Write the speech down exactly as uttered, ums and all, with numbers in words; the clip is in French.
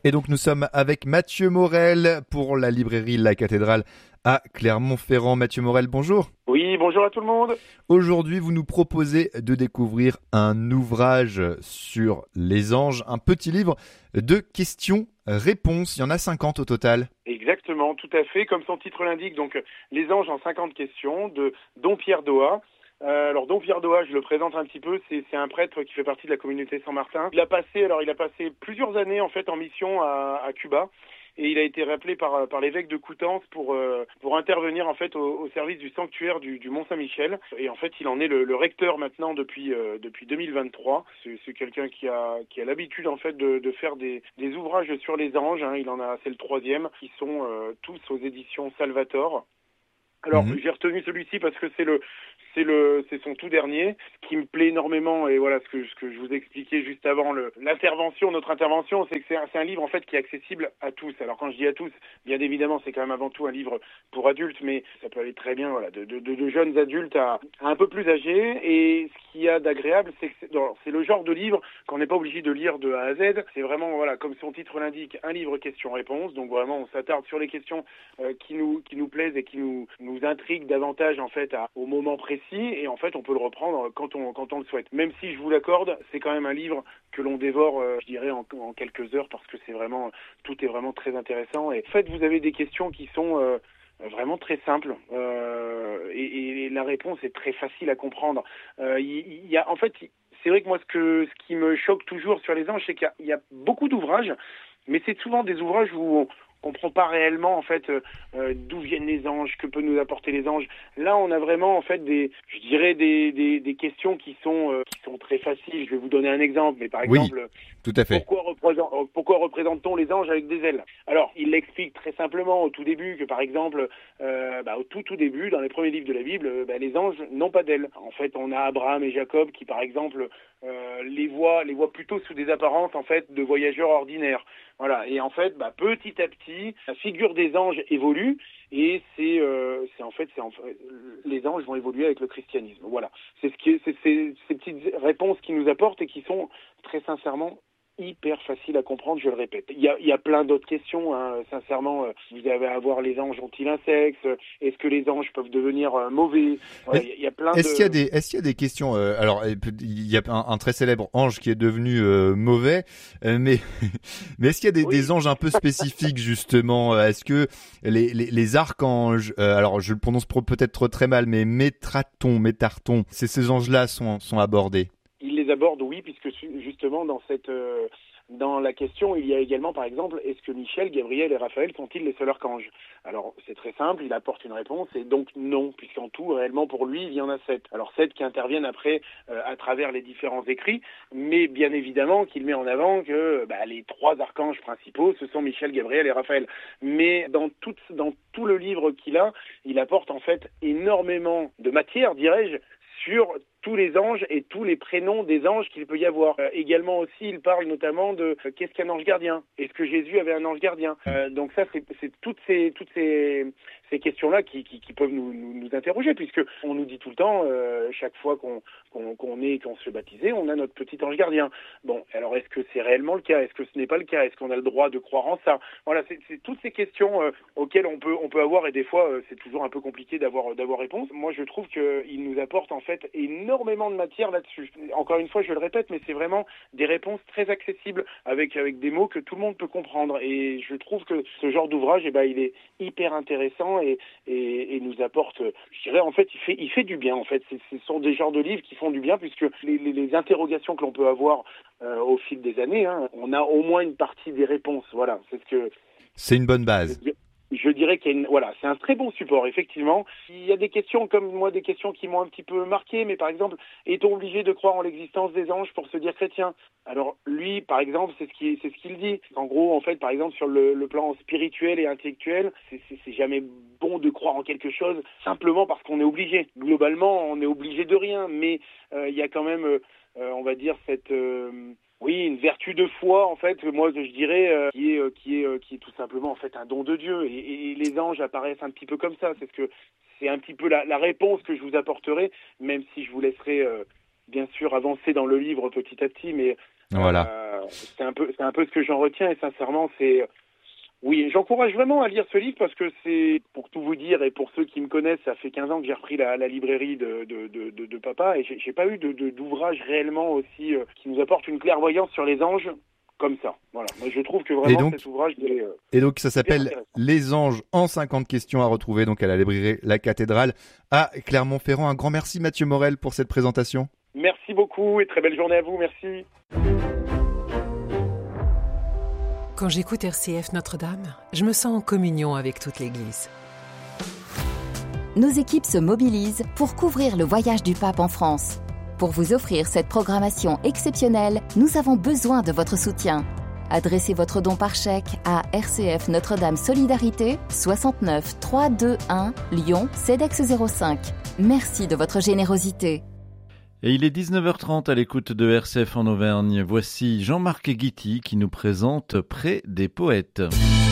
Et donc nous sommes avec Mathieu Morel pour la librairie La Cathédrale à Clermont-Ferrand. Mathieu Morel, bonjour. Oui, bonjour à tout le monde. Aujourd'hui, vous nous proposez de découvrir un ouvrage sur les anges, un petit livre de questions-réponses. Il y en a cinquante au total. Exactement, tout à fait. Comme son titre l'indique, donc les anges en cinquante questions de Dom Pierre Dohat. Euh, alors Dom Pierre Dohat, je le présente un petit peu, c'est, c'est un prêtre qui fait partie de la communauté Saint-Martin. Il a passé, alors il a passé plusieurs années en fait en mission à, à Cuba. Et il a été rappelé par, par l'évêque de Coutances pour, euh, pour intervenir en fait au, au service du sanctuaire du, du Mont-Saint-Michel. Et en fait, il en est le, le recteur maintenant depuis, euh, depuis deux mille vingt-trois. C'est, c'est quelqu'un qui a, qui a l'habitude en fait de, de faire des, des ouvrages sur les anges. Hein. Il en a, c'est le troisième, qui sont euh, tous aux éditions Salvator. Alors, Mmh. j'ai retenu celui-ci parce que c'est le, c'est le, c'est son tout dernier. Ce qui me plaît énormément, et voilà ce que, ce que je vous expliquais juste avant le, l'intervention, notre intervention, c'est que c'est un, c'est un livre en fait qui est accessible à tous. Alors quand je dis à tous, bien évidemment, c'est quand même avant tout un livre pour adultes, mais ça peut aller très bien, voilà, de, de, de, de jeunes adultes à, à un peu plus âgés. Et ce qu'il y a d'agréable, c'est que c'est, non, c'est le genre de livre qu'on n'est pas obligé de lire de A à Z. C'est vraiment, voilà, comme son titre l'indique, un livre questions-réponses. Donc vraiment, on s'attarde sur les questions euh, qui nous, qui nous plaisent et qui nous, nous nous intrigue davantage en fait à, au moment précis, et en fait on peut le reprendre quand on quand on le souhaite. Même si je vous l'accorde, c'est quand même un livre que l'on dévore, euh, je dirais en, en quelques heures, parce que c'est vraiment, tout est vraiment très intéressant. Et en fait vous avez des questions qui sont euh, vraiment très simples, euh, et, et la réponse est très facile à comprendre. Euh, il, il y a en fait, c'est vrai que moi ce que ce qui me choque toujours sur les anges, c'est qu'il y a, il y a beaucoup d'ouvrages, mais c'est souvent des ouvrages où on comprend pas réellement en fait euh, d'où viennent les anges, que peut nous apporter les anges. Là, on a vraiment en fait des, je dirais des des, des questions qui sont euh, qui sont très faciles. Je vais vous donner un exemple, mais par Oui, exemple, tout à fait. pourquoi représente, pourquoi représente-t-on les anges avec des ailes? Alors, il l'explique très simplement au tout début que par exemple, euh, bah, au tout tout début, dans les premiers livres de la Bible, euh, bah, les anges n'ont pas d'ailes. En fait, on a Abraham et Jacob qui par exemple euh, les voient les voient plutôt sous des apparences en fait de voyageurs ordinaires. Voilà, et en fait, bah, petit à petit, la figure des anges évolue, et c'est, euh, c'est en fait, c'est en fait, les anges vont évoluer avec le christianisme. Voilà, c'est ce qui, c'est, c'est ces petites réponses qu'ils nous apportent et qui sont très sincèrement hyper facile à comprendre, je le répète. Il y a, il y a plein d'autres questions, hein. Sincèrement, euh, vous avez à voir, les anges ont-ils un sexe? Est-ce que les anges peuvent devenir euh, mauvais? Voilà, il y, a, il y a plein Est-ce qu'il y a de... des, est-ce qu'il y a des questions euh, alors, il y a un, un très célèbre ange qui est devenu euh, mauvais, euh, mais mais est-ce qu'il y a des, Oui. des anges un peu spécifiques justement? Est-ce que les, les, les archanges, euh, alors je le prononce peut-être très mal, mais Métraton, Métarton, ces, ces anges-là sont sont abordés? Il les aborde, oui, puisque justement dans cette euh, dans la question, il y a également, par exemple, est-ce que Michel, Gabriel et Raphaël sont-ils les seuls archanges? Alors, c'est très simple, il apporte une réponse, et donc non, puisqu'en tout, réellement, pour lui, il y en a sept. Alors, sept qui interviennent après euh, à travers les différents écrits, mais bien évidemment qu'il met en avant que bah, les trois archanges principaux, ce sont Michel, Gabriel et Raphaël. Mais dans tout, dans tout le livre qu'il a, il apporte en fait énormément de matière, dirais-je, sur tous les anges et tous les prénoms des anges qu'il peut y avoir. Euh, également aussi, il parle notamment de euh, qu'est-ce qu'un ange gardien? Est-ce que Jésus avait un ange gardien? euh, Donc ça, c'est, c'est toutes ces toutes ces, ces questions-là qui, qui, qui peuvent nous, nous, nous interroger, puisque on nous dit tout le temps, euh, chaque fois qu'on, qu'on, qu'on est, qu'on se fait baptiser, on a notre petit ange gardien. Bon, alors est-ce que c'est réellement le cas? Est-ce que ce n'est pas le cas? Est-ce qu'on a le droit de croire en ça? Voilà, c'est, c'est toutes ces questions euh, auxquelles on peut on peut avoir, et des fois euh, c'est toujours un peu compliqué d'avoir d'avoir réponse. Moi, je trouve qu'il nous apporte en fait énormément énormément de matière là-dessus. Encore une fois, je le répète, mais c'est vraiment des réponses très accessibles avec avec des mots que tout le monde peut comprendre. Et je trouve que ce genre d'ouvrage, eh ben, il est hyper intéressant et, et, et nous apporte, je dirais, en fait, il fait il fait du bien. En fait, c'est, ce sont des genres de livres qui font du bien, puisque les, les, les interrogations que l'on peut avoir euh, au fil des années, hein, on a au moins une partie des réponses. Voilà, c'est ce que C'est une bonne base. je dirais qu'il y a une, voilà, c'est un très bon support, effectivement. Il y a des questions, comme moi, des questions qui m'ont un petit peu marqué, mais par exemple, est-on obligé de croire en l'existence des anges pour se dire chrétien? Alors, lui, par exemple, c'est ce qu'il, c'est ce qu'il dit. En gros, en fait, par exemple, sur le, le plan spirituel et intellectuel, c'est, c'est, c'est jamais bon de croire en quelque chose simplement parce qu'on est obligé. Globalement, on est obligé de rien, mais euh, il y a quand même, euh, on va dire, cette... Euh, Oui, une vertu de foi, en fait, moi je dirais, euh, qui est, euh, qui est, euh, qui est tout simplement en fait un don de Dieu. Et, et les anges apparaissent un petit peu comme ça. C'est ce que c'est un petit peu la, la réponse que je vous apporterai, même si je vous laisserai euh, bien sûr avancer dans le livre petit à petit. Mais Voilà. Euh, c'est un peu, c'est un peu ce que j'en retiens et sincèrement, c'est, oui, j'encourage vraiment à lire ce livre parce que c'est, pour tout vous dire et pour ceux qui me connaissent, ça fait quinze ans que j'ai repris la, la librairie de, de, de, de, de papa et j'ai, j'ai pas eu de, de, d'ouvrage réellement aussi euh, qui nous apporte une clairvoyance sur les anges comme ça. Voilà. Moi, je trouve que vraiment et donc, cet ouvrage est, euh, et donc ça s'appelle Les Anges en cinquante questions à retrouver donc à la librairie La Cathédrale à Clermont-Ferrand. Un grand merci Mathieu Morel pour cette présentation. Merci beaucoup et très belle journée à vous. Merci. Quand j'écoute R C F Notre-Dame, je me sens en communion avec toute l'Église. Nos équipes se mobilisent pour couvrir le voyage du pape en France. Pour vous offrir cette programmation exceptionnelle, nous avons besoin de votre soutien. Adressez votre don par chèque à R C F Notre-Dame Solidarité, soixante-neuf trois cent vingt-et-un, Lyon, CEDEX zéro cinq. Merci de votre générosité. Et il est dix-neuf heures trente à l'écoute de R C F en Auvergne. Voici Jean-Marc Guity qui nous présente Près des poètes.